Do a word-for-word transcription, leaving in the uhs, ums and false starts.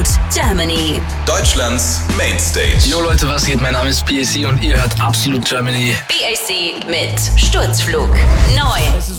Absolut Germany. Deutschlands Mainstage. Jo Leute, was geht? Mein Name ist B A C und ihr hört Absolut Germany. B A C mit Sturzflug. Neu. Es ist